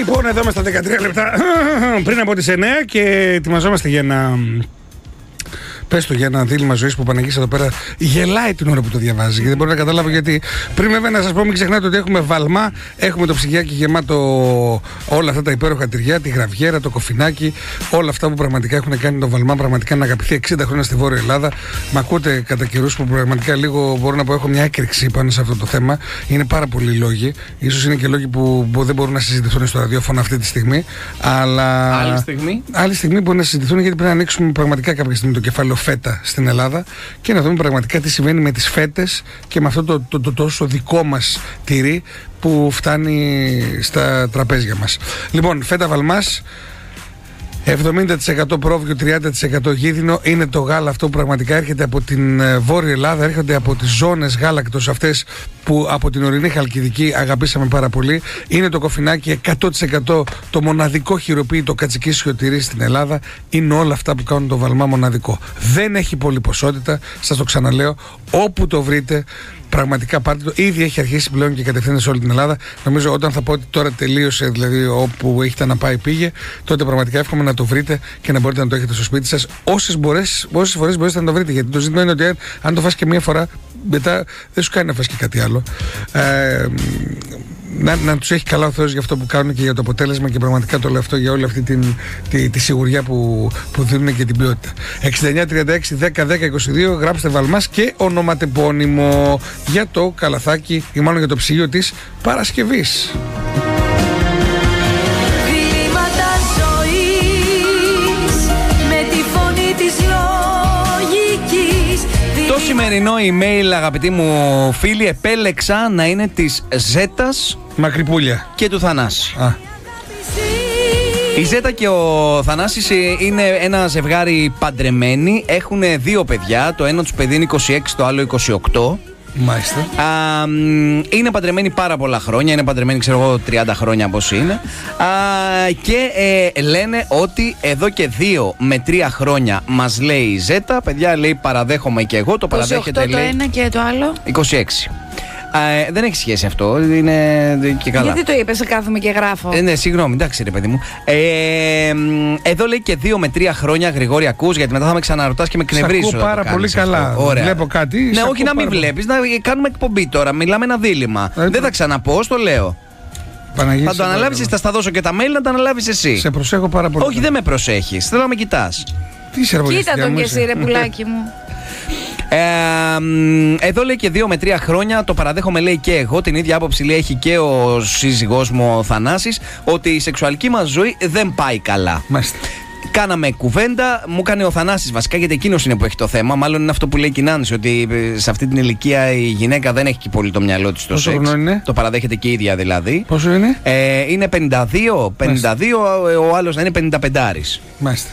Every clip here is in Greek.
Λοιπόν, εδώ είμαστε στα 13 λεπτά πριν από τις 9 και ετοιμαζόμαστε για ένα. Πες το, για ένα δίλημμα ζωής που ο Παναγής εδώ πέρα γελάει την ώρα που το διαβάζει. Γιατί δεν μπορώ να καταλάβω γιατί. Πριν βέβαια να σας πω, μην ξεχνάτε ότι έχουμε Βαλμά, έχουμε το ψυγιάκι γεμάτο όλα αυτά τα υπέροχα τυριά, τη γραβιέρα, το κοφινάκι, όλα αυτά που πραγματικά έχουν κάνει το Βαλμά πραγματικά να αγαπηθεί 60 χρόνια στη Βόρεια Ελλάδα. Μ' ακούτε κατά καιρούς που πραγματικά λίγο μπορώ να πω έχω μια έκρηξη πάνω σε αυτό το θέμα. Είναι πάρα πολλοί λόγοι. Ίσως είναι και λόγοι που δεν μπορούν να συζητηθούν στο ραδιόφωνο αυτή τη στιγμή. Αλλά. Άλλη στιγμή μπορεί να συζητηθούν γιατί πρέπει να ανοίξουμε πραγματικά κάποια στιγμή το κεφάλαιο φέτα στην Ελλάδα και να δούμε πραγματικά τι συμβαίνει με τις φέτες και με αυτό το τόσο δικό μας τυρί που φτάνει στα τραπέζια μας. Λοιπόν, φέτα Βαλμάς, 70% πρόβιο, 30% γίδινο. Είναι το γάλα αυτό που πραγματικά έρχεται από την Βόρεια Ελλάδα, έρχονται από τις ζώνες γάλακτος αυτές που από την ορεινή Χαλκιδική αγαπήσαμε πάρα πολύ. Είναι το κοφινάκι 100% το μοναδικό χειροποίητο κατσικίσιο τυρί στην Ελλάδα. Είναι όλα αυτά που κάνουν το Βαλμά μοναδικό. Δεν έχει πολλή ποσότητα, σας το ξαναλέω. Όπου το βρείτε, πραγματικά πάρτε το. Ήδη έχει αρχίσει πλέον και κατευθύνεται σε όλη την Ελλάδα. Νομίζω όταν θα πω ότι τώρα τελείωσε, δηλαδή όπου έχετε να πάει πήγε, τότε πραγματικά εύχομαι να το βρείτε και να μπορείτε να το έχετε στο σπίτι σας όσες φορές μπορείτε να το βρείτε. Γιατί το ζήτημα είναι ότι αν το φας και μία φορά, μετά δεν σου κάνει να φας και κάτι άλλο. Να τους έχει καλά ο Θεός για αυτό που κάνουν και για το αποτέλεσμα και πραγματικά το λέω αυτό για όλη αυτή τη σιγουριά που δίνουν και την ποιότητα. 6936-10-10-22 γράψτε Βαλμάς και ονοματεπώνυμο για το καλαθάκι ή μάλλον για το ψυγείο της Παρασκευής. Το σημερινό email, αγαπητοί μου φίλοι, επέλεξα να είναι της Ζέτας Μακρυπούλια και του Θανάση. Η Ζέτα και ο Θανάσης είναι ένα ζευγάρι παντρεμένοι. Έχουν 2 παιδιά. Το ένα τους παιδί είναι 26, το άλλο 28. Μάλιστα. Είναι παντρεμένοι πάρα πολλά χρόνια. Είναι παντρεμένοι, ξέρω εγώ, 30 χρόνια πώς είναι. Και λένε ότι εδώ και 2 με 3 χρόνια μας λέει η Ζέτα, παιδιά, λέει, παραδέχομαι και εγώ. Το παραδέχεται, 28 το λέει, ένα και το άλλο 26. Δεν έχει σχέση αυτό. Είναι και καλά. Γιατί το είπες, κάθομαι και γράφω. Ναι, συγγνώμη, εντάξει, ρε παιδί μου. Εδώ λέει και 2 με 3 χρόνια, Γρηγόρη, ακούς, γιατί μετά θα με ξαναρωτάς και με κνευρίζεις. Ακούω πάρα πολύ καλά. Βλέπω κάτι. Ναι, όχι να μην βλέπεις, να κάνουμε εκπομπή τώρα. Μιλάμε ένα δίλημμα. Δεν θα ξαναπώ, το λέω. Παναγία, θα το αναλάβεις, θα στα δώσω και τα mail να τα αναλάβεις εσύ. Σε προσέχω πάρα πολύ. Όχι, δεν με προσέχεις. Θέλω να με κοιτάς. Κοίτα τον και εσύ, ρε πουλάκι μου. Εδώ λέει και 2 με 3 χρόνια, το παραδέχομαι, λέει, και εγώ. Την ίδια άποψη, λέει, έχει και ο σύζυγός μου ο Θανάσης, ότι η σεξουαλική μας ζωή δεν πάει καλά. Μάλιστα. Κάναμε κουβέντα, μου έκανε ο Θανάσης βασικά, γιατί εκείνος είναι που έχει το θέμα. Μάλλον είναι αυτό που λέει η Νάνση, ότι σε αυτή την ηλικία η γυναίκα δεν έχει και πολύ το μυαλό της στο σεξ. Είναι? Το παραδέχεται και η ίδια δηλαδή. Πόσο είναι? Είναι 52, ο άλλος να είναι 55. Μάλιστα.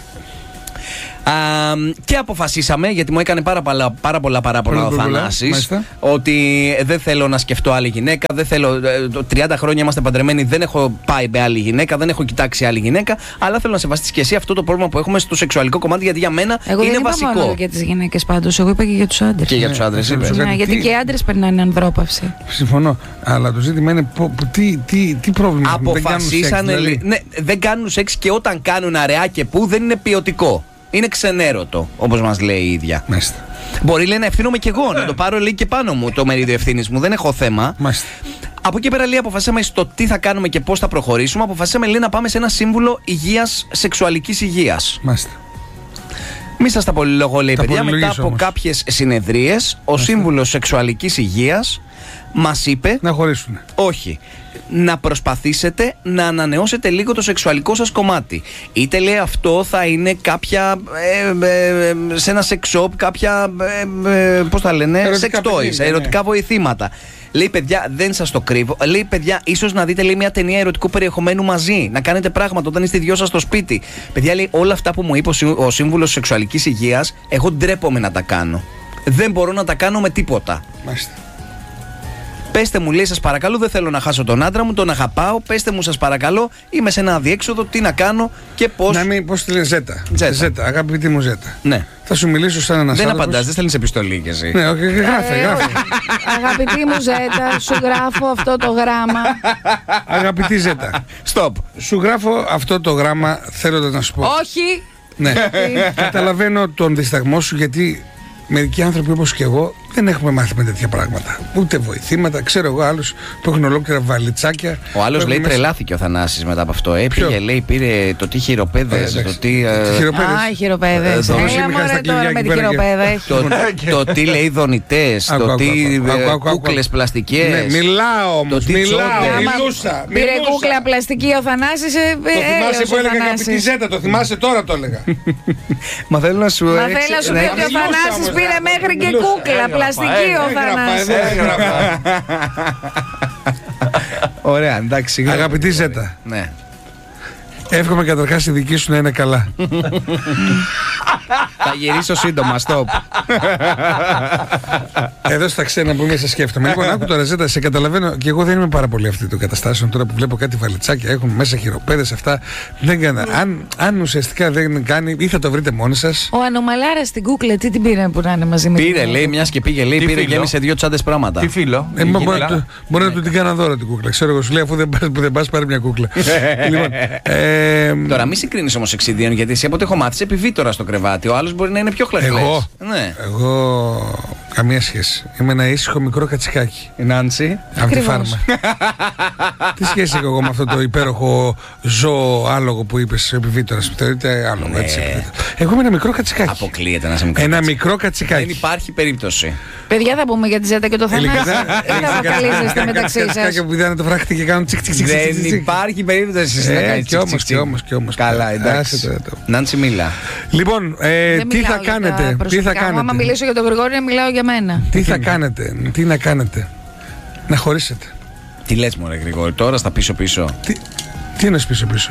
Και αποφασίσαμε, γιατί μου έκανε πάρα πολλά παράπονα ο Θανάσης, ότι δεν θέλω να σκεφτώ άλλη γυναίκα. Δεν θέλω, 30 χρόνια είμαστε παντρεμένοι, δεν έχω πάει με άλλη γυναίκα, δεν έχω κοιτάξει άλλη γυναίκα. Αλλά θέλω να σεβαστείς και εσύ αυτό το πρόβλημα που έχουμε στο σεξουαλικό κομμάτι, γιατί για μένα εγώ είναι δεν βασικό. είπα μόνο για τις γυναίκες πάντως, εγώ είπα και για τους άντρες. Και για τους άντρες, είπες. Ναι, γιατί και οι άντρες περνάνε ανδρόπαυση. Συμφωνώ. Αλλά το ζήτημα είναι τι πρόβλημα έχουν. Αποφασίσανε. Ναι, δεν κάνουν σεξ και όταν κάνουν αραιά και που δεν είναι ποιοτικό. Είναι ξενέρωτο, όπως μας λέει η ίδια. Μάλιστα. Μπορεί, λέει, να ευθύνομαι κι εγώ, να το πάρω, λέει, και πάνω μου το μερίδιο ευθύνης μου. Δεν έχω θέμα. Μάλιστα. Από εκεί πέρα, λέει, αποφασίσαμε στο τι θα κάνουμε και πώς θα προχωρήσουμε. Αποφασίσαμε, λέει, να πάμε σε ένα σύμβουλο υγείας, σεξουαλικής υγείας. Μάλιστα. Μη σας τα πολυλογώ, λέει, παιδιά. Μετά από κάποιες συνεδρίες, ο σύμβουλος σεξουαλικής υγείας μας είπε. Να χωρίσουν. Όχι. Να προσπαθήσετε να ανανεώσετε λίγο το σεξουαλικό σας κομμάτι. Είτε, λέει, αυτό θα είναι κάποια σε ένα sex shop, κάποια πώς τα λένε, sex toys, ερωτικά βοηθήματα. Λέει, παιδιά, δεν σας το κρύβω. Λέει, παιδιά, ίσως να δείτε, λέει, μια ταινία ερωτικού περιεχομένου μαζί. Να κάνετε πράγματα όταν είστε δυο σας στο σπίτι. Παιδιά, λέει, όλα αυτά που μου είπε ο σύμβουλος σεξουαλικής υγείας, εγώ ντρέπομαι να τα κάνω. Δεν μπορώ να τα κάνω με τίποτα. Μάλιστα. Πέστε μου, λέει, σας παρακαλώ, δεν θέλω να χάσω τον άντρα μου, τον αγαπάω. Πέστε μου, σας παρακαλώ, είμαι σε ένα αδιέξοδο, τι να κάνω και πώς. Να μην, πώς τη λένε, Ζέτα. Αγαπητή μου Ζέτα. Ναι. Θα σου μιλήσω σαν ένας Δεν άνθρωπος. απαντάς, δεν στέλνεις επιστολή κι εσύ. Ναι, όχι, γράφε. Αγαπητή μου Ζέτα, σου γράφω αυτό το γράμμα. Αγαπητή Ζέτα. Stop. Σου γράφω αυτό το γράμμα θέλοντας να σου πω. Όχι. Ναι. Καταλαβαίνω τον δισταγμό σου, γιατί μερικοί άνθρωποι όπως και εγώ δεν έχουμε μάθει με τέτοια πράγματα. Ούτε βοηθήματα. Ξέρω εγώ άλλους που έχουν ολόκληρα βαλιτσάκια. Ο άλλος λέει τρελάθηκε ο Θανάσης μετά από αυτό. Έπηγε, λέει, πήρε το τι χειροπέδες. Το τι. Α, οι χειροπέδες. Έλα μωρέ τώρα με τη χειροπέδα. Το τι λέει δονητές. Το τι κούκλες πλαστικές. Μιλάω όμως. Μιλούσα. Πήρε κούκλα πλαστική ο Θανάσης. Το θυμάσαι που έλεγα αγαπητή Ζέτα, το θυμάσαι τώρα το έλεγα. Μα θέλω να σου πει ότι ο Θανάσης πήρε μέχρι και κούκλα πλαστική ο Θανάσης. Ωραία, εντάξει. Αγαπητή Ζέτα. Ναι. Εύχομαι καταρχάς η δική σου να είναι καλά. Θα γυρίσω σύντομα, stop. Εδώ στα ξένα που είμαι σε σκέφτομαι. Λοιπόν, άκου τώρα, Ζέτα, σε καταλαβαίνω και εγώ δεν είμαι πάρα πολύ αυτή των καταστάσεων. Τώρα που βλέπω κάτι βαλιτσάκια, έχουν μέσα χειροπέδες αυτά. Δεν κάνα. Αν ουσιαστικά δεν κάνει, ή θα το βρείτε μόνοι σας. Ο Ανομαλάρας στην κούκλα, τι την πήρε που να είναι μαζί με Πήρε, λέει, μιας και πήγε, λέει, πήρε γέμισε 2 τσάντες πράγματα. Τι φίλο. Μπορεί να του την κάνω δώρο την κούκλα. Ξέρω εγώ, σου λέει, αφού δεν πας πάρει μια κούκλα. Τώρα μη συγκρίνεις όμως εξιδίων, γιατί εσύ από ό,τι έχω μάθει επιβεί τώρα στο κρεβάτι. Ο άλλος μπορεί να είναι πιο χλαχλές. Εγώ καμία σχέση. Είμαι ένα ήσυχο μικρό κατσικάκι. Η Νάντσι. Από τη φάρμα. Τι σχέση έχω εγώ με αυτό το υπέροχο ζώο άλογο που είπες, επιβίτορας, που θεωρείται άλογο, έτσι. Εγώ είμαι ένα μικρό κατσικάκι. Αποκλείεται να είσαι μικρό. Ένα μικρό κατσικάκι. Δεν υπάρχει περίπτωση. Παιδιά, θα πούμε για τη Ζέτα και το Θανάση. Δεν θα αποκαλίζεστε μεταξύ σας. Κατσικάκια που πηδάνε το βράχτη και κάνουν τσικ τσικ τσικ. Δεν υπάρχει περίπτωση να κάνεις τσικ τσικ. Κι όμως. Καλά, εντάξει. Νάντσι, μίλα. Λοιπόν, τι θα κάνετε. Άμα μιλήσω για τον Γρηγόρη, μιλάω για μένα. Τι θα κάνετε, τι να κάνετε. Να χωρίσετε. Τι λες μωρέ Γρηγόρη, τώρα στα πίσω-πίσω. Τι είναι πίσω-πίσω.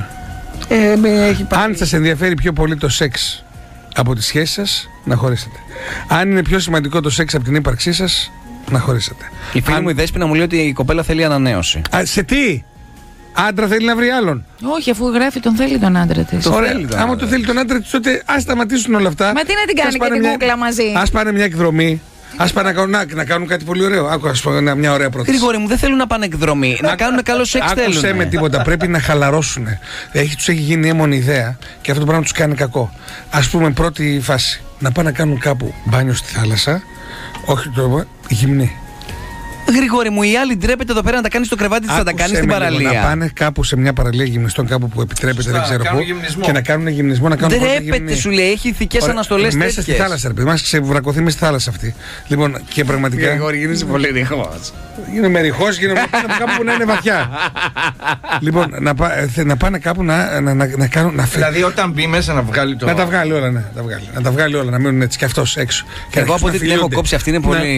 Αν σας ενδιαφέρει πιο πολύ το σεξ από τη σχέση σας, να χωρίσετε. Αν είναι πιο σημαντικό το σεξ από την ύπαρξή σας, να χωρίσετε. Η φίλη μου η Δέσποινα μου λέει ότι η κοπέλα θέλει ανανέωση. Σε τι? Άντρα θέλει να βρει άλλον. Όχι, αφού γράφει τον θέλει τον άντρα της. Ωραία. Άμα το θέλει τον άντρα της, τότε ας σταματήσουν όλα αυτά. Μα τι να την κάνει και την κούκλα μαζί. Ας πάνε μια εκδρομή. Ας πάνε να κάνουν κάτι πολύ ωραίο. Άκου, ας πω μια ωραία πρόταση. Γρηγόρη μου, δεν θέλουν να πάνε εκδρομή. Να κάνουν καλό σεξ θέλουν. Άκουσε με τίποτα. Πρέπει να χαλαρώσουν. Τους έχει γίνει έμονη ιδέα και αυτό το πράγμα τους κάνει κακό. Ας πούμε, πρώτη φάση. Να πάνε να κάνουν κάπου μπάνιο στη θάλασσα. Όχι το γυμνή. Γρηγόρη μου, η άλλη ντρέπεται εδώ πέρα να τα κάνει στο κρεβάτι της, θα τα κάνει στην παραλία. Να πάνε κάπου σε μια παραλία γυμνιστών, κάπου που επιτρέπεται, δεν ξέρω πού. Και να κάνουν γυμνισμό, να κάνουν. Ντρέπεται, σου λέει, έχει ηθικές αναστολές. Μέσα στη θάλασσα, ρε παιδί, μας ξεβρακωθεί μέσα στη θάλασσα αυτή. Λοιπόν, και πραγματικά. Γρηγόρη, γίνεσαι πολύ ρηχός. Γίνομαι ρηχός, γίνομαι κάπου που να είναι βαθιά. Λοιπόν, να πάνε κάπου να κάνουν. Δηλαδή, όταν μπει μέσα να βγάλει το. Να τα βγάλει όλα, ναι. Να τα βγάλει όλα, να μείνουν έτσι κι αυτός έξω. Εγώ από ό,τι την έχω κόψει, αυτή είναι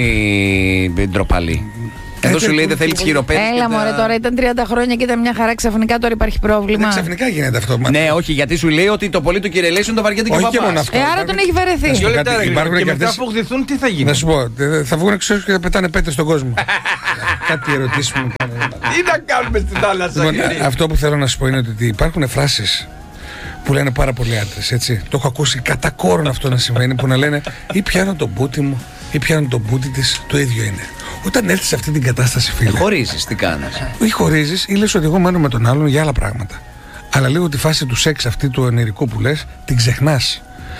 πολύ ντροπαλή. Εδώ σου λέει δεν θέλει τις χειροπέδες. Έλα μωρέ, τώρα ήταν 30 χρόνια και ήταν μια χαρά, ξαφνικά τώρα υπάρχει πρόβλημα. Ξαφνικά γίνεται αυτό. Ναι, όχι, γιατί σου λέει ότι το πολύ του κυρελέσουν το βαριέται και ο παπάς. Άρα τον έχει βαρεθεί. Και μετά που γδυθούν, τι θα γίνει. Να σου πω, θα βγουν έξω και θα πετάνε πέτρες στον κόσμο. Κάτι ερωτήσεις μου κάνουν. Τι να κάνουμε στην θάλασσα. Αυτό που θέλω να σου πω είναι ότι υπάρχουν φράσεις που λένε πάρα πολλοί άντρες, έτσι. Το έχω ακούσει κατά κόρον αυτό να συμβαίνει, που να λένε ή πιάνω τον μπούτι μου ή πιάνω τον μπούτι της, το ίδιο είναι. Όταν έρθεις σε αυτή την κατάσταση, φίλε. Χωρίζεις, τι κάνεις. Ή χωρίζεις ή λες ότι εγώ μένω με τον άλλον για άλλα πράγματα. Αλλά λίγο τη φάση του σεξ αυτή του ενηρικού που λες, την ξεχνάς.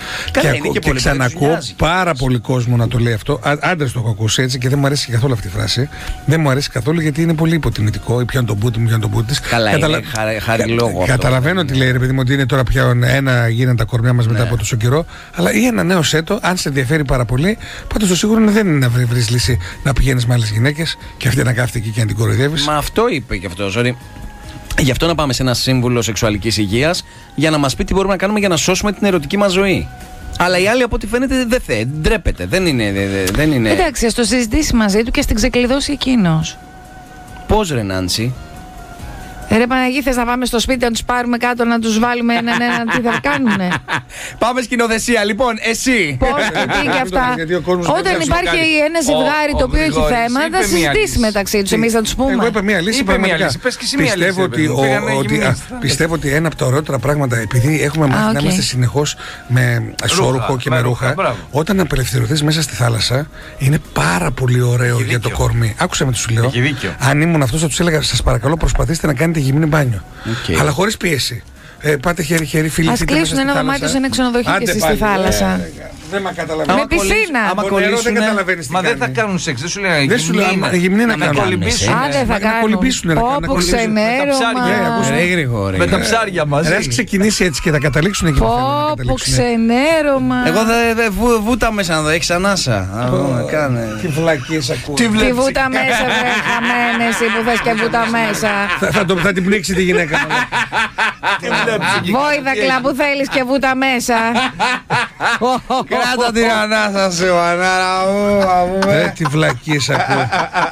Και ξανακούω πάρα πολύ κόσμο να το λέει αυτό. Άντρες το έχω ακούσει έτσι και δεν μου αρέσει καθόλου αυτή η φράση. Δεν μου αρέσει καθόλου γιατί είναι πολύ υποτιμητικό. Ή πιάνει τον μπούτι μου, πιάνει τον μπούτι της. Καλά, είναι χαριλόγο. Καταλαβαίνω τι λέει, ρε παιδί μου, ότι είναι τώρα πια ένα γίνανε τα κορμιά μας μετά από τόσο καιρό. Αλλά ή ανανέωσέ το, αν σε ενδιαφέρει πάρα πολύ. Πάντως το σίγουρο δεν είναι να βρεις λύση να πηγαίνεις με άλλες γυναίκες και αυτή να κάθεται εκεί και να την κοροϊδεύεις. Μα αυτό είπε και αυτό, sorry. Γι' αυτό να πάμε σε ένα σύμβουλο σεξουαλικής υγείας για να μας πει τι μπορούμε να κάνουμε για να σώσουμε την ερωτική μας ζωή. Αλλά η άλλη από ό,τι φαίνεται δεν θέλει, ντρέπεται. Δεν είναι. Εντάξει, ας το συζητήσει μαζί του και ας την ξεκλειδώσει εκείνος. Πώς ρε Νάντσι? Ρε Παναγί, θες να πάμε στο σπίτι να τους πάρουμε κάτω, να τους βάλουμε έναν, τι θα κάνουνε. Πάμε σκηνοθεσία. Λοιπόν, εσύ. Πώς, τι και αυτά. Όταν υπάρχει ένα ζευγάρι το οποίο έχει θέμα, θα συζητήσει μεταξύ τους. Εμείς θα τους πούμε. Εγώ είπα μία λύση. Πιστεύω ότι ένα από τα ωραιότερα πράγματα, επειδή έχουμε μάθει να είμαστε συνεχώς με σόρουχο και με ρούχα, όταν απελευθερωθείς μέσα στη θάλασσα, είναι πάρα πολύ ωραίο για το κορμί. Άκουσα με τι σου λέω. Αν ήμουν αυτός θα τους έλεγα, σας παρακαλώ προσπαθήστε να κάνετε γυμνή μπάνιο. Αλλά χωρίς πίεση. Πάτε χέρι-χέρι, φίλοι. Ας κλείσουν ένα δωμάτιο σε ένα ξενοδοχείο και εσείς στη θάλασσα. Δεν με καταλαβαίνω. Με πισίνα. Δεν καταλαβαίνεις. Μα δεν θα κάνουν σεξ, δεν σου λένε. Δεν σου λέω γυμνή να κάνουν. Α, δεν θα κάνουν. Όπου ξενέρωμα. Με τα ψάρια μαζί. Ας ξεκινήσει έτσι και θα καταλήξουν εκεί. Όπου ξενέρωμα. Εγώ θα βούτα μέσα να δω, έχεις ανάσα. Τι βλακίες ακούω. Τι βούτα μέσα, βρε χαμένε, εσύ που θες και βούτα μέσα. Θα την πνίξει τη γυναίκα. Βόηδακλα που θέλεις και βούτα μέσα. Κράτα την ανάσα σου, Ανάρα μου. Τι βλακίες ακούω.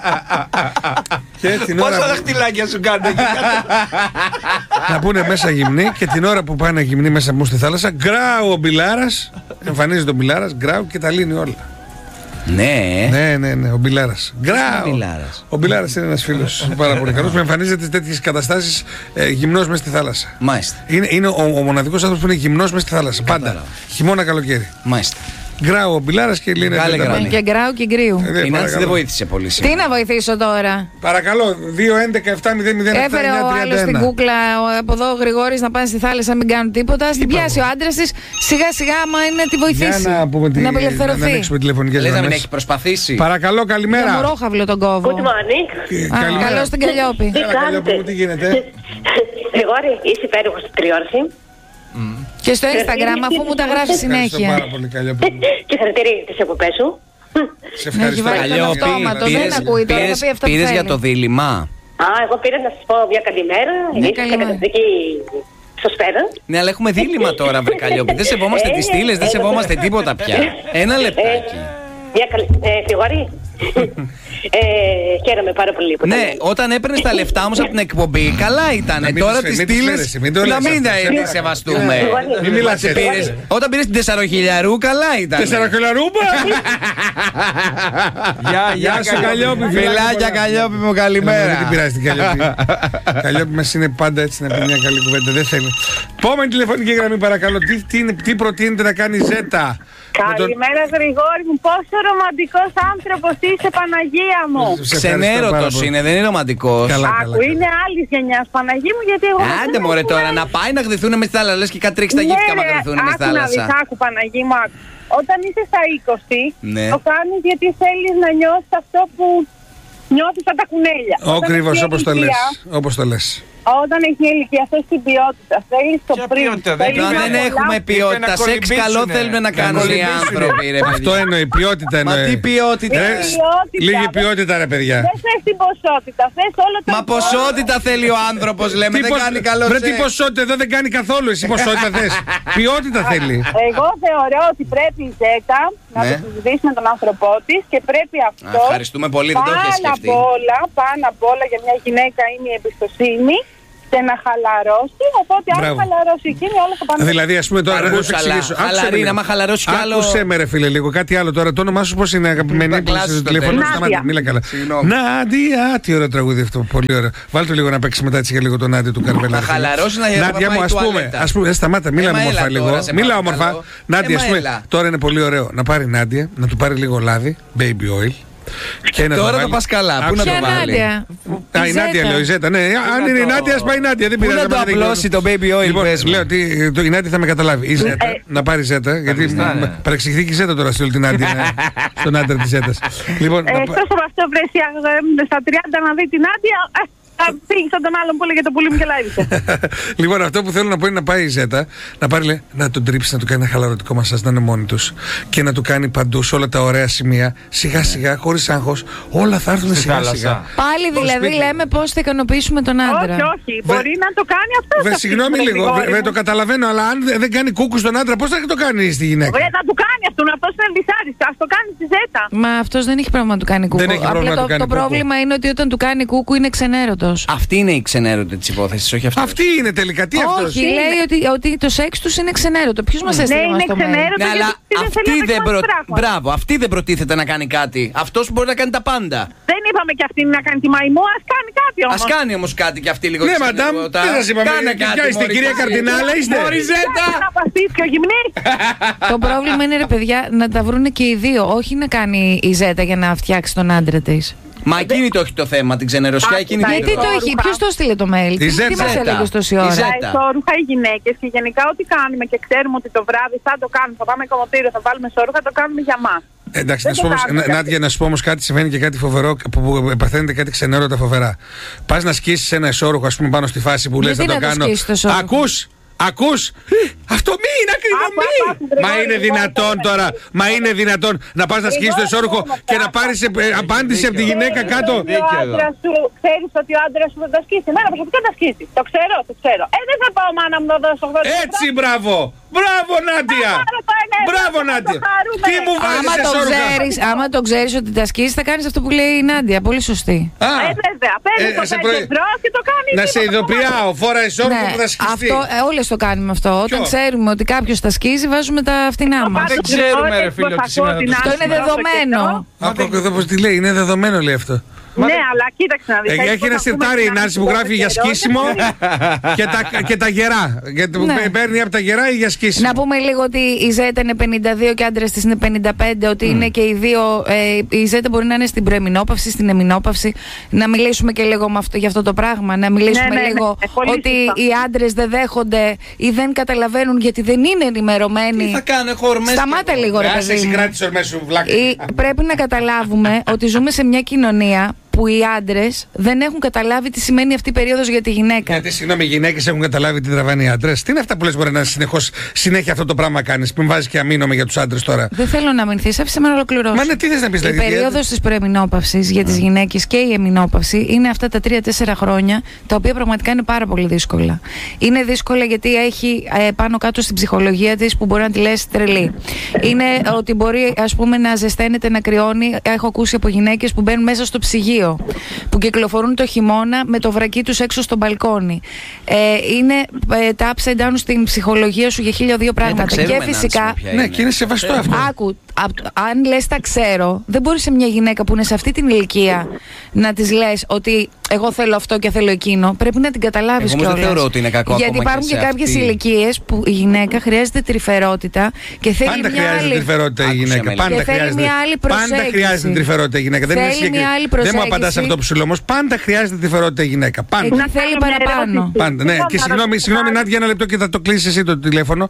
Πόσα δαχτυλάκια σου κάνετε. Να πούνε μέσα γυμνή και την ώρα που πάνε γυμνή μέσα μου στη θάλασσα, γκράου ο Μπιλάρας. Εμφανίζεται ο Μπιλάρας, γκράου και τα λύνει όλα. Ναι, ο Μπιλάρας. Γκράου. Ο Μπιλάρας είναι ένας φίλος πάρα πολύ καλός. Με εμφανίζεται σε τέτοιες καταστάσεις γυμνός μέσα στη θάλασσα. Μάλιστα. Είναι ο μοναδικός άνθρωπος που είναι γυμνός μέσα στη θάλασσα. Πάντα. Χειμώνα, καλοκαίρι. Μάλιστα. Γκράου ο Μπιλάρας και λύνει. Και γκράου και γκρίου. Η Νάντση δεν βοήθησε πολύ σήμερα. Τι να βοηθήσω τώρα. Παρακαλώ, 2-11-7-0-0. Έφερε ο άλλος στην κούκλα από εδώ ο Γρηγόρης να πάνε στη θάλασσα, μην κάνουν τίποτα. Στην πιάσει ο άντρας της, σιγά σιγά άμα είναι να τη βοηθήσει. Να απελευθερωθεί. Λες να μην έχει προσπαθήσει. Παρακαλώ, καλημέρα. Για μωρόχαυλο τον κόβο. Good morning. Καλώς την Καλλιόπη. Τι γίνεται. Γρηγόρη, είσαι υπέροχος στην τηλεόραση. Και στο Instagram, αφού μου τα γράφει συνέχεια. Πάρα πολύ καλή. Και χαρακτηρίζει τις εκπομπές σου. Σε ευχαριστώ. Πήρες για το δίλημμα. Εγώ πήρα να σας πω μια καλημέρα. Είστε καταπληκτική σωσπέρα. Ναι, αλλά έχουμε δίλημμα τώρα, βρε Καλλιόπη. Δεν σεβόμαστε τις στήλες, δεν σεβόμαστε τίποτα πια. Ένα λεπτάκι. Γρηγόρη. Χαίρομαι πάρα πολύ. Ναι, όταν έπαιρνες τα λεφτά όμως από την εκπομπή, καλά ήτανε. Τώρα τις στήλες να μην τα σεβαστούμε. Μην μιλάς έτσι. Όταν πήρες την 4.000, καλά ήταν. 4.000? Γεια σου Καλλιόπη. Φιλάκια Καλλιόπη μου, καλημέρα. Δεν την πειράζει την Καλλιόπη. Καλλιόπη μας είναι πάντα έτσι να πει μια καλή κουβέντα. Δεν θέλει. Επόμενη τηλεφωνική γραμμή παρακαλώ. Τι προτείνετε να κάνει η Ζέτα? Καλημέρα Γρηγόρη μου, πόσο ρομαντικός άνθρωπος είσαι, Παναγία μου. Ξενέρωτος είναι, δεν είναι ρομαντικός. Άκου, είναι άλλης γενιάς, Παναγία μου, γιατί εγώ... Άντε μωρέ τώρα, να πάει να γδυθούν με στη θάλασσα, λες και κάτι τρίξει τα γύφτηκα να γδυθούν με στη θάλασσα. Άκου Παναγία μου, άκου. Όταν είσαι στα 20, το κάνεις γιατί θέλεις να νιώσεις αυτό που νιώθεις σαν τα κουνέλια. Ακριβώς, όπως το λες. Όταν έχει ηλικία, θες την ποιότητα. Θέλεις το πριν. Δεν έχουμε ποιότητα. Σεξ καλό θέλουμε να κάνουν οι άνθρωποι. Αυτό εννοεί, ποιότητα εννοεί. Μα τι ποιότητα. Λίγη ποιότητα, ρε παιδιά. Δεν θες την ποσότητα. Θες όλο το. Μα ποσότητα θέλει ο άνθρωπος, λέμε. Δεν κάνει καλό σεξ. Βρε τι ποσότητα, εδώ δεν κάνει καθόλου. Εσύ ποσότητα θες. Ποιότητα θέλει. Εγώ θεωρώ ότι πρέπει η Ζέτα να το συζητήσει με τον άνθρωπό της και πρέπει αυτό. Ευχαριστούμε πολύ, δεν το έχεις σκεφτεί. Πάνω απ' όλα για μια γυναίκα είναι η εμπιστοσύνη. Και να χαλαρώσει, οπότε αν χαλαρώσει εκείνη όλα θα πάνε. Δηλαδή, ας πούμε τώρα να σου εξηγήσω. Χαλαρή, άμα χαλαρώσει κι άλλο. Άκουσε με ρε φίλε λίγο, κάτι άλλο τώρα. Το όνομά σου πώς είναι, αγαπημένη? Μίλα καλά. Νάντια, τι ωραίο τραγούδι αυτό, πολύ ωραίο. Βάλτε το λίγο να παίξει μετά έτσι για λίγο τον Νάντια του Καρβέλα. Να χαλαρώσει, να γυρίσει. Νάντια μου, ας πούμε, σταμάτα, μίλα όμορφα λίγο. Μίλα όμορφα. Νάντια, ας πούμε, τώρα είναι πολύ ωραίο να πάρει Νάντια, να του πάρει λίγο λάδι, baby oil. Τώρα το πας καλά. Πού να το βάλει? Η Νάντια λέω, η Ζέτα. Ναι, αν είναι η Νάντια, ας πάει η Νάντια. Δεν πειράζει. Πού να το απλώσει το baby oil? Λοιπόν, λέω ότι η Νάντια θα με καταλάβει. Η Ζέτα, να πάρει Ζέτα. Γιατί παρεξηγηθεί και η Ζέτα τώρα σε όλη την Νάντια. Στον άντρα της Ζέτας. Εκτός από αυτό, βρέσει στα 30 να δει την Νάντια. Θα φύγει σαν τον άλλον που έλεγε το πουλί μου και λάιβησε. Λοιπόν, αυτό που θέλω να πω είναι να πάει η Ζέτα, να πάρει, λέει, να τον τρίψει, να του κάνει ένα χαλαρωτικό μασάζ, να είναι μόνοι τους και να του κάνει παντού σε όλα τα ωραία σημεία, σιγά σιγά, χωρίς άγχος, όλα θα έρθουν σιγά σιγά. Πάλι δηλαδή λέμε πώς θα ικανοποιήσουμε τον άντρα. Όχι, μπορεί να το κάνει αυτό. Συγγνώμη λίγο, το καταλαβαίνω, αλλά αν δεν κάνει κούκου στον άντρα, πώς θα το κάνει στη γυναίκα? Θα του κάνει αυτόν, αυτό είναι δυσάρεστα. Α το κάνει στη Ζέτα. Μα αυτό δεν έχει πρόβλημα να του κάνει κούκου. Το πρόβλημα είναι ότι όταν του κάνει κούκου είναι ξενέρωτος. αυτός. Αυτή είναι η ξενέρωτη της υπόθεσης, όχι αυτός. Αυτή είναι τελικά, τι αυτός? Όχι, λέει ότι το σεξ τους είναι ξενέρωτο. Ποιος μας έστειλε μας το mail? Ναι, αλλά μπράβο, αυτή δεν προτίθεται να κάνει κάτι. Αυτός μπορεί να κάνει τα πάντα. Δεν είπαμε κι αυτή να κάνει τη μαϊμού, ας κάνει κάτι όμως. Ας κάνει όμως κάτι κι αυτή λίγο. Ναι, μαντάμ, δεν σας είπαμε. Ποια είστε, κυρία Καρδινάλα, είστε? Μωριζέτα! Το πρόβλημα είναι, ρε παιδιά, να τα βρούνε και οι δύο. Όχι να κάνει η Ζέτα για να φτιάξει τον άντρα της. Μα εκείνη το έχει το θέμα, την ξενερωσιά. Γιατί το έχει, ποιος το στείλε το mail? Τι μας έλεγε τόση ώρα? Ισόρουχα οι γυναίκες και γενικά ό,τι κάνουμε και ξέρουμε ότι το βράδυ θα το κάνουμε, θα πάμε κομμωτήριο, θα βάλουμε ισόρουχα, το κάνουμε για μας. Εντάξει, Νάντια, να σου πω όμως κάτι, συμβαίνει και κάτι φοβερό που παθαίνετε κάτι ξενέρωτα φοβερά. Πας να σκίσεις ένα ισόρουχο, ας πούμε, πάνω στη φάση που λες να το κάνω. Ακούς! Αυτό μη είναι ακριβό, μη! Μα είναι δυνατόν τώρα, είναι δυνατόν να πας να σκίσεις το ισόρουχο και να πάρεις απάντηση από τη γυναίκα κάτω? Ξέρεις ότι ο άντρας σου θα τα σκίσει. Εμένα προσωπικά τα σκίσει. Το ξέρω. Δεν θα πάω μάνα μου να δώσω 80. Έτσι, μπράβο! Μπράβο, Νάντια! Μπράβο, Νάντια! Τι μου βάζεις ισόρουχα? Άμα το ξέρεις ότι τα σκίσεις, θα κάνεις αυτό που λέει η Νάντια. Πολύ σωστή. Βέβαια, παίρνεις το 5 ευρώ και το κάνεις. Να σε ειδοποιάω, φόρα ισόρουχο που θα σκιστεί. Όλες το κάνουμε αυτό. Όταν ξέρουμε ότι κάποιος τα σκίζει, βάζουμε τα φτηνά μας. Δεν ξέρουμε, ρε φίλε, ότι σήμερα αυτό είναι δεδομένο. Πώς τι λέει, είναι δεδομένο, λέει αυτό. Ναι, αλλά κοίταξε να δεις. Έχει ένα σιρτάρι η Νάνση που γράφει για σκίσιμο και τα γερά. Παίρνει από τα γερά ή για σκίσιμο. Να πούμε λίγο ότι η Ζέτα είναι 52 και άντρας της είναι 55. Ότι είναι και οι δύο. Η Ζέτα μπορεί να είναι στην προεμινόπαυση, στην εμινόπαυση. Να μιλήσουμε και λίγο για αυτό το πράγμα. Να μιλήσουμε λίγο ότι οι άντρες δεν δέχονται ή δεν καταλαβαίνουν γιατί δεν είναι ενημερωμένοι. Τι θα κάνω, έχω ορμές. Σταμάτα λίγο, ρε παιδί. Πρέπει να καταλάβουμε ότι ζούμε σε μια κοινωνία που οι άντρες δεν έχουν καταλάβει τι σημαίνει αυτή η περίοδος για τη γυναίκα. Γιατί, συγγνώμη, οι γυναίκες έχουν καταλάβει τι τραβάνε οι άντρες. Τι είναι αυτά που λες, μπορεί να συνέχεια αυτό το πράγμα κάνεις? Που βάζεις και αμήνομαι για τους άντρες τώρα. Δεν θέλω να αμυνθείς, άφησε με να ολοκληρώσω. Μα ναι, τι θες να πεις, η περίοδος της προεμινόπαυσης για τις γυναίκες και η εμινόπαυση είναι αυτά τα 3-4 χρόνια, τα οποία πραγματικά είναι πάρα πολύ δύσκολα. Είναι δύσκολα γιατί έχει πάνω κάτω στην ψυχολογία της που μπορεί να τη λες τρελή. Είναι ότι μπορεί, ας πούμε, να ζεσταίνεται, να κρυώνει. Έχω ακούσει από γυναίκες που μπαίνουν μέσα στο ψυγείο, που κυκλοφορούν το χειμώνα με το βρακί τους έξω στο μπαλκόνι. Είναι τα upside down στην ψυχολογία σου για 1002 πράγματα. Και φυσικά. Ναι, και είναι σεβαστό αυτό. Άκου, αν λες τα ξέρω, δεν μπορεί σε μια γυναίκα που είναι σε αυτή την ηλικία να της λες ότι εγώ θέλω αυτό και θέλω εκείνο. Πρέπει να την καταλάβεις κιόλας. Εγώ δεν θεωρώ ότι είναι κακό. Γιατί υπάρχουν και κάποιες ηλικίες που η γυναίκα χρειάζεται τρυφερότητα και θέλει πάντα μια άλλη. Πάντα χρειάζεται τρυφερότητα η γυναίκα. Πάντα χρειάζεται τρυφερότητα η γυναίκα. Θέλει μια άλλη προσέγγιση. Δεν μου απαντάς αυτό που σου λέω όμως. Πάντα χρειάζεται τρυφερότητα η γυναίκα. Πάντα. Να θέλει παραπάνω. Πάντα, ναι. Και συγγνώμη, Νάντια, ένα λεπτό και θα το κλείσεις εσύ το τηλέφωνο.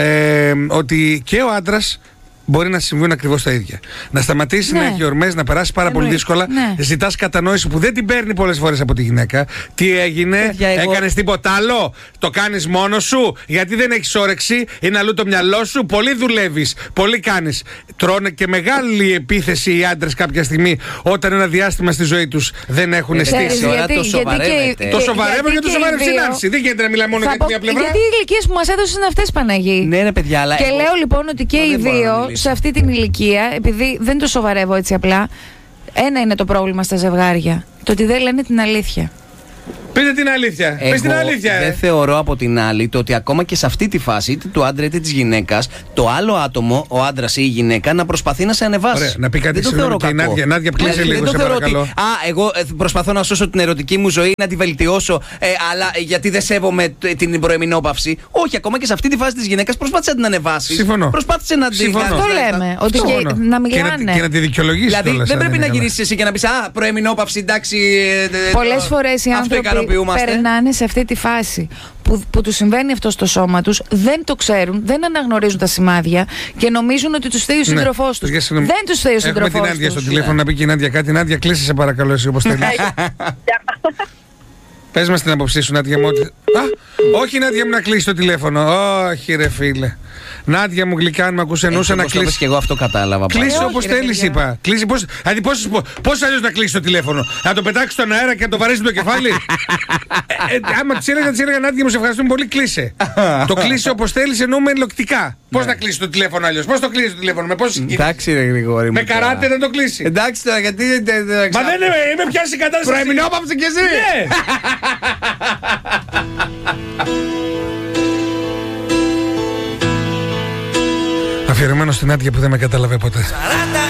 Ότι και ο άντρας μπορεί να συμβούν ακριβώς τα ίδια. Να σταματήσει να έχει ορμές, να περάσει πάρα πολύ δύσκολα. Ζητάς κατανόηση που δεν την παίρνει πολλές φορές από τη γυναίκα. Τι έγινε, έκανες τίποτα άλλο, το κάνεις μόνος σου, γιατί δεν έχεις όρεξη, είναι αλλού το μυαλό σου, πολύ δουλεύεις, πολύ κάνεις. Τρώνε και μεγάλη επίθεση οι άντρες κάποια στιγμή όταν ένα διάστημα στη ζωή τους δεν έχουν στήσει. Το σοβαρεύω και το σοβαρεύει η Νάνση. Δεν γίνεται να μιλάμε μόνο για μια πλευρά. Γιατί οι ηλικίες που μας έδωσαν είναι αυτές, Παναγί. Ναι, ρε παιδιά, αλλά. Και λέω λοιπόν ότι και οι δύο σε αυτή την ηλικία, επειδή δεν το σοβαρεύω έτσι απλά, ένα είναι το πρόβλημα στα ζευγάρια. Το ότι δεν λένε την αλήθεια. Πείτε την αλήθεια. Πες την αλήθεια. Δεν θεωρώ από την άλλη το ότι ακόμα και σε αυτή τη φάση, είτε του άντρα είτε της γυναίκας, το άλλο άτομο, ο άντρας ή η γυναίκα, να προσπαθεί να σε ανεβάσει. Ωραία, να πει κάτι συγγνώμη και η Νάντια πλήσε λίγο, σε παρακαλώ. Εγώ προσπαθώ να σώσω την ερωτική μου ζωή, να τη βελτιώσω, αλλά γιατί δεν σέβομαι την προεμινόπαυση. Όχι, ακόμα και σε αυτή τη φάση της γυναίκας προσπάθησε να την ανεβάσει. Συμφωνώ. Προσπάθησε να την. Αυτό λέμε. Ότι να μιλάνε. Και να τη δικαιολογήσει. Δηλαδή δεν πρέπει να γυρίσει εσύ και να πει προεμινόπαυση, εντάξει. Πολλές φορές οι άνθρωποι περνάνε σε αυτή τη φάση που τους συμβαίνει αυτό στο σώμα τους, δεν το ξέρουν, δεν αναγνωρίζουν τα σημάδια και νομίζουν ότι τους θέλει ο σύντροφός τους. Δεν τους θέλει ο σύντροφός τους. Έχουμε την Νάντια στο τηλέφωνο να πει και η Νάντια κάτι. Νάντια, κλείσε σε παρακαλώ εσύ όπως θέλεις. Πες μας την άποψή σου, Νάντια μου. Όχι, Νάντια μου, να κλείσει το τηλέφωνο. Όχι, ρε φίλε. Νάντια μου, γλυκά, αν με ακούσε, εννοούσα να κλείσει. Και εγώ αυτό κατάλαβα. Κλείσει όπως θέλεις, είπα. Κλείσει πώς αλλιώς να κλείσει το τηλέφωνο. Να το πετάξει στον αέρα και να το βαρέσει το κεφάλι. Άμα της έλεγα, Νάντια μου, σε ευχαριστούμε πολύ, κλείσε. Το κλείσει όπως θέλεις, εννοούμε ελοκτικά. Πώς να κλείσει το τηλέφωνο αλλιώς? Πώς το κλείσει το τηλέφωνο? Με πόσες κινήσεις? Εντάξει, ρε Γρηγόρη. Με καράτε δεν το κλείσει. Εντάξει τώρα, γιατί. Μα δεν είμαι πιάσει κατάσταση. Προεμινόπαυσε κι εσύ. Αφιερωμένο στην Νάντια που δεν με κατάλαβε ποτέ.